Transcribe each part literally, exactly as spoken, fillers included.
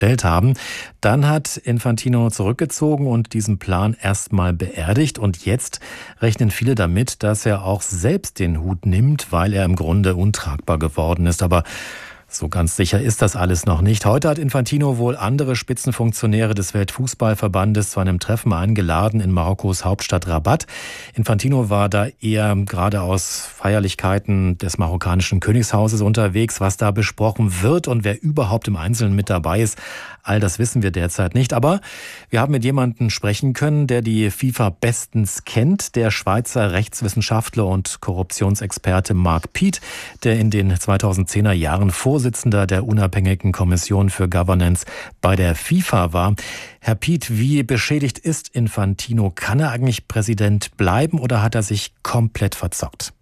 gestellt haben. Dann hat Infantino zurückgezogen und diesen Plan erstmal beerdigt. Und jetzt rechnen viele damit, dass er auch selbst den Hut nimmt, weil er im Grunde untragbar geworden ist. Aber so ganz sicher ist das alles noch nicht. Heute hat Infantino wohl andere Spitzenfunktionäre des Weltfußballverbandes zu einem Treffen eingeladen in Marokkos Hauptstadt Rabat. Infantino war da eher gerade aus Feierlichkeiten des marokkanischen Königshauses unterwegs. Was da besprochen wird und wer überhaupt im Einzelnen mit dabei ist, all das wissen wir derzeit nicht. Aber wir haben mit jemandem sprechen können, der die FIFA bestens kennt. Der Schweizer Rechtswissenschaftler und Korruptionsexperte Marc Piet, der in den zweitausendzehner Jahren Vorsitzender der unabhängigen Kommission für Governance bei der FIFA war. Herr Piet, wie beschädigt ist Infantino? Kann er eigentlich Präsident bleiben oder hat er sich komplett verzockt?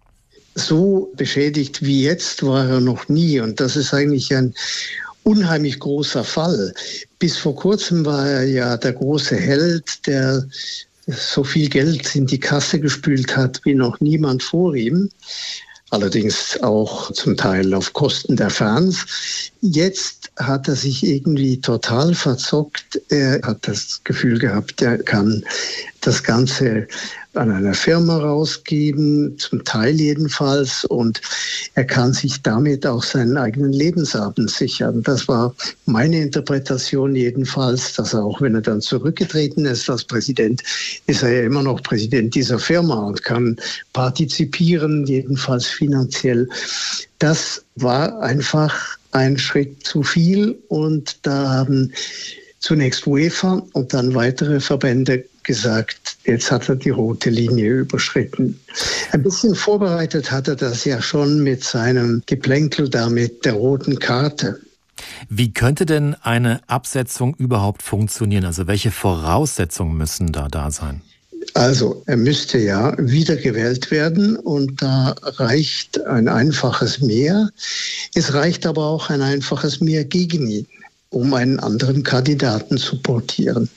So beschädigt wie jetzt war er noch nie. Und das ist eigentlich ein unheimlich großer Fall. Bis vor kurzem war er ja der große Held, der so viel Geld in die Kasse gespült hat wie noch niemand vor ihm. Allerdings auch zum Teil auf Kosten der Fans. Jetzt hat er sich irgendwie total verzockt. Er hat das Gefühl gehabt, er kann das Ganze an einer Firma rausgeben, zum Teil jedenfalls, und er kann sich damit auch seinen eigenen Lebensabend sichern. Das war meine Interpretation jedenfalls, dass er, auch wenn er dann zurückgetreten ist als Präsident, ist er ja immer noch Präsident dieser Firma und kann partizipieren, jedenfalls finanziell. Das war einfach ein Schritt zu viel, und da haben zunächst UEFA und dann weitere Verbände gesagt, jetzt hat er die rote Linie überschritten. Ein bisschen vorbereitet hat er das ja schon mit seinem Geplänkel da mit der roten Karte. Wie könnte denn eine Absetzung überhaupt funktionieren? Also welche Voraussetzungen müssen da da sein? Also er müsste ja wiedergewählt werden, und da reicht ein einfaches Mehr. Es reicht aber auch ein einfaches Mehr gegen ihn, um einen anderen Kandidaten zu portieren.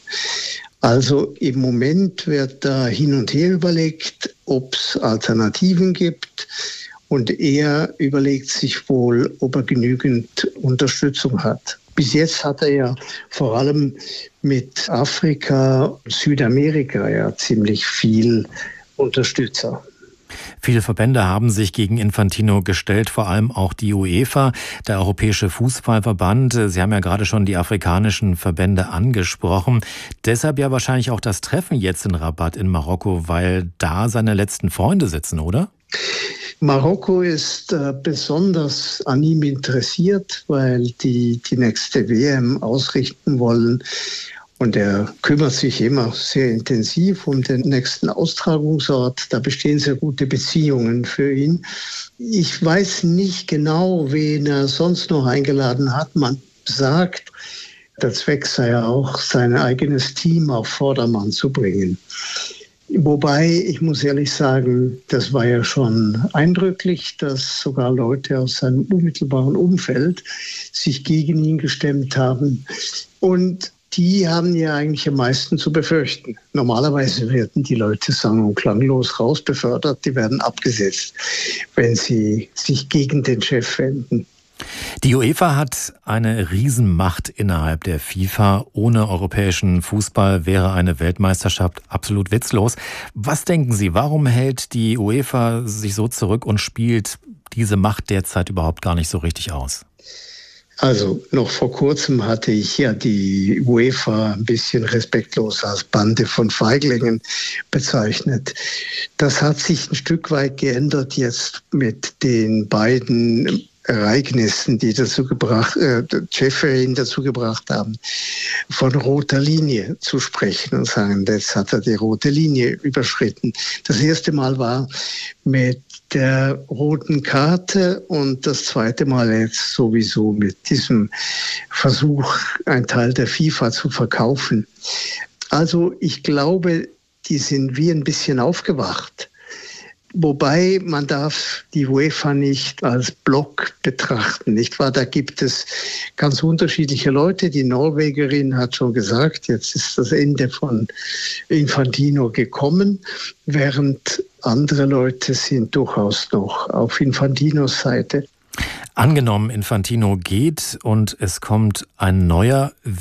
Also im Moment wird da hin und her überlegt, ob es Alternativen gibt, und er überlegt sich wohl, ob er genügend Unterstützung hat. Bis jetzt hat er ja vor allem mit Afrika und Südamerika ja ziemlich viel Unterstützer. Viele Verbände haben sich gegen Infantino gestellt, vor allem auch die UEFA, der Europäische Fußballverband. Sie haben ja gerade schon die afrikanischen Verbände angesprochen. Deshalb ja wahrscheinlich auch das Treffen jetzt in Rabat in Marokko, weil da seine letzten Freunde sitzen, oder? Marokko ist äh, besonders an ihm interessiert, weil die die nächste W M ausrichten wollen. Und er kümmert sich immer sehr intensiv um den nächsten Austragungsort. Da bestehen sehr gute Beziehungen für ihn. Ich weiß nicht genau, wen er sonst noch eingeladen hat. Man sagt, der Zweck sei ja auch, sein eigenes Team auf Vordermann zu bringen. Wobei, ich muss ehrlich sagen, das war ja schon eindrücklich, dass sogar Leute aus seinem unmittelbaren Umfeld sich gegen ihn gestemmt haben. Und die haben ja eigentlich am meisten zu befürchten. Normalerweise werden die Leute sang- und klanglos rausbefördert, die werden abgesetzt, wenn sie sich gegen den Chef wenden. Die UEFA hat eine Riesenmacht innerhalb der FIFA. Ohne europäischen Fußball wäre eine Weltmeisterschaft absolut witzlos. Was denken Sie, warum hält die UEFA sich so zurück und spielt diese Macht derzeit überhaupt gar nicht so richtig aus? Also noch vor kurzem hatte ich ja die UEFA ein bisschen respektlos als Bande von Feiglingen bezeichnet. Das hat sich ein Stück weit geändert jetzt mit den beiden Ereignissen, die dazu gebracht, äh, Schäferin dazu gebracht haben, von roter Linie zu sprechen und sagen, jetzt hat er die rote Linie überschritten. Das erste Mal war mit der roten Karte und das zweite Mal jetzt sowieso mit diesem Versuch, einen Teil der FIFA zu verkaufen. Also ich glaube, die sind wie ein bisschen aufgewacht. Wobei man darf die UEFA nicht als Block betrachten, nicht wahr? Da gibt es ganz unterschiedliche Leute. Die Norwegerin hat schon gesagt, jetzt ist das Ende von Infantino gekommen, während andere Leute sind durchaus noch auf Infantinos Seite. Angenommen, Infantino geht und es kommt ein neuer,